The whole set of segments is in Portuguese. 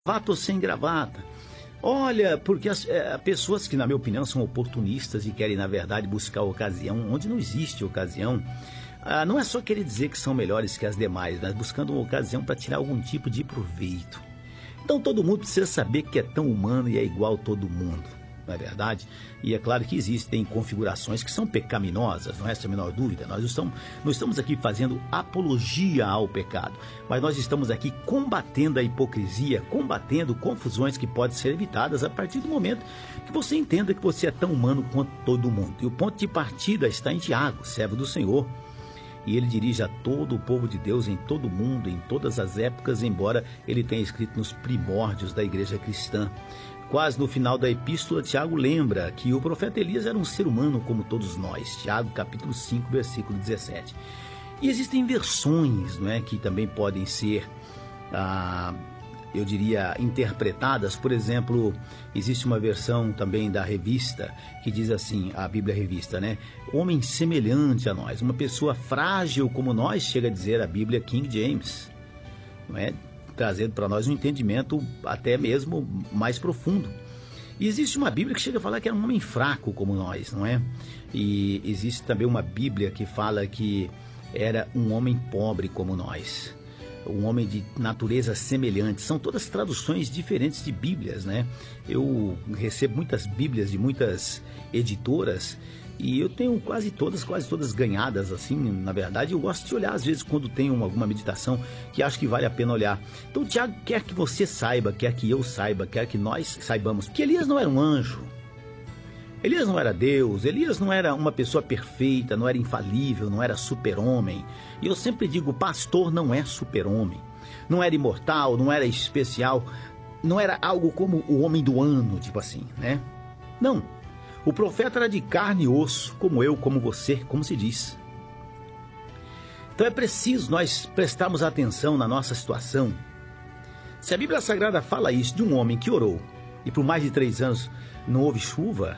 gravata ou sem gravata. Olha, porque as pessoas que, na minha opinião, são oportunistas e querem, na verdade, buscar ocasião onde não existe ocasião. Não é só querer dizer que são melhores que as demais, mas buscando uma ocasião para tirar algum tipo de proveito. Então todo mundo precisa saber que é tão humano e é igual a todo mundo, não é verdade? E é claro que existem configurações que são pecaminosas, não é essa a menor dúvida. Nós não estamos aqui fazendo apologia ao pecado, mas nós estamos aqui combatendo a hipocrisia, combatendo confusões que podem ser evitadas a partir do momento que você entenda que você é tão humano quanto todo mundo. E o ponto de partida está em Tiago, servo do Senhor. E ele dirige a todo o povo de Deus em todo o mundo, em todas as épocas, embora ele tenha escrito nos primórdios da igreja cristã. Quase no final da epístola, Tiago lembra que o profeta Elias era um ser humano como todos nós. Tiago, capítulo 5, versículo 17. E existem versões, não é, que também podem ser, eu diria, interpretadas. Por exemplo, existe uma versão também da revista que diz assim, a Bíblia Revista, né? Homem semelhante a nós, uma pessoa frágil como nós, chega a dizer a Bíblia King James, não é? Trazendo para nós um entendimento até mesmo mais profundo. E existe uma Bíblia que chega a falar que era um homem fraco como nós, não é? E existe também uma Bíblia que fala que era um homem pobre como nós, um homem de natureza semelhante. São todas traduções diferentes de Bíblias, né? Eu recebo muitas Bíblias de muitas editoras e eu tenho quase todas ganhadas, assim, na verdade. Eu gosto de olhar, às vezes, quando tenho alguma meditação que acho que vale a pena olhar. Então, Tiago quer que você saiba, quer que eu saiba, quer que nós saibamos que Elias não era um anjo, Elias não era Deus, Elias não era uma pessoa perfeita, não era infalível, não era super-homem. E eu sempre digo, pastor não é super-homem, não era imortal, não era especial, não era algo como o homem do ano, tipo assim, né? Não, o profeta era de carne e osso, como eu, como você, como se diz. Então é preciso nós prestarmos atenção na nossa situação. Se a Bíblia Sagrada fala isso de um homem que orou e por mais de 3 anos não houve chuva,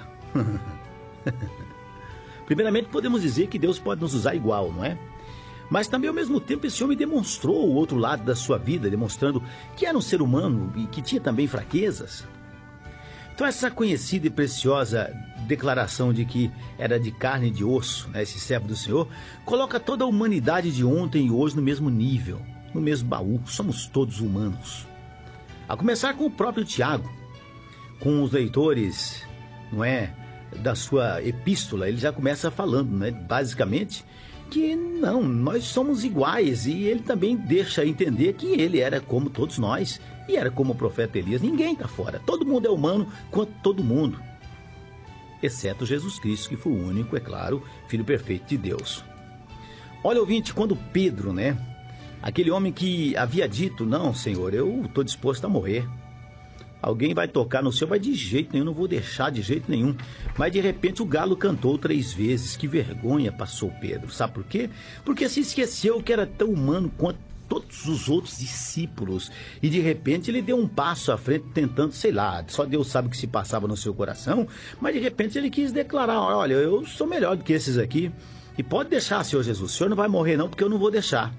primeiramente podemos dizer que Deus pode nos usar igual, não é? Mas também ao mesmo tempo esse homem demonstrou o outro lado da sua vida, demonstrando que era um ser humano e que tinha também fraquezas. Então essa conhecida e preciosa declaração de que era de carne e de osso, né, esse servo do Senhor, coloca toda a humanidade de ontem e hoje no mesmo nível, no mesmo baú. Somos todos humanos. A começar com o próprio Tiago, com os leitores, não é, da sua epístola, ele já começa falando, né, basicamente, que não, nós somos iguais, e ele também deixa entender que ele era como todos nós, e era como o profeta Elias. Ninguém está fora, todo mundo é humano quanto todo mundo, exceto Jesus Cristo, que foi o único, é claro, Filho perfeito de Deus. Olha, ouvinte, quando Pedro, né, aquele homem que havia dito, não, Senhor, eu estou disposto a morrer, alguém vai tocar no céu, mas de jeito nenhum, não vou deixar de jeito nenhum. Mas de repente o galo cantou 3 vezes. Que vergonha passou Pedro. Sabe por quê? Porque se esqueceu que era tão humano quanto todos os outros discípulos. E de repente ele deu um passo à frente tentando, sei lá, só Deus sabe o que se passava no seu coração. Mas de repente ele quis declarar, olha, eu sou melhor do que esses aqui. E pode deixar, Senhor Jesus, o Senhor não vai morrer não, porque eu não vou deixar.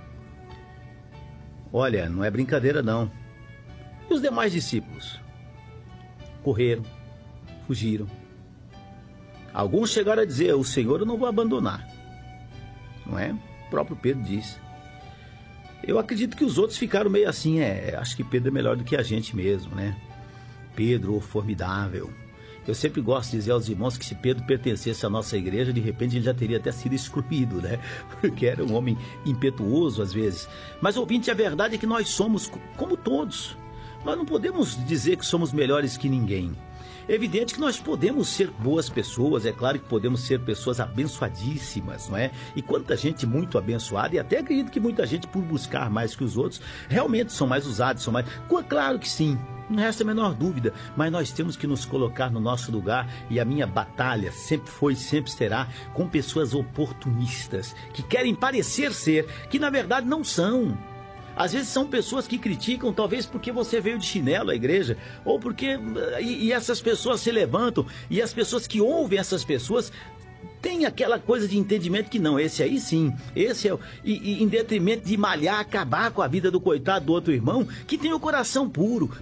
Olha, não é brincadeira não. E os demais discípulos? Correram, fugiram. Alguns chegaram a dizer, o Senhor eu não vou abandonar. Não é? O próprio Pedro disse. Eu acredito que os outros ficaram meio assim, acho que Pedro é melhor do que a gente mesmo, né? Pedro, formidável. Eu sempre gosto de dizer aos irmãos que se Pedro pertencesse à nossa igreja, de repente ele já teria até sido excluído, né? Porque era um homem impetuoso às vezes. Mas, ouvinte, a verdade é que nós somos como todos. Nós não podemos dizer que somos melhores que ninguém. É evidente que nós podemos ser boas pessoas, é claro que podemos ser pessoas abençoadíssimas, não é? E quanta gente muito abençoada, e até acredito que muita gente, por buscar mais que os outros, realmente são mais usados, são mais... Claro que sim, não resta a menor dúvida, mas nós temos que nos colocar no nosso lugar, e a minha batalha sempre foi e sempre será com pessoas oportunistas, que querem parecer ser, que na verdade não são. Às vezes são pessoas que criticam, talvez porque você veio de chinelo à igreja, ou porque... E essas pessoas se levantam, e as pessoas que ouvem essas pessoas tem aquela coisa de entendimento que não, esse aí sim, esse é e em detrimento de malhar, acabar com a vida do coitado do outro irmão, que tem o coração puro.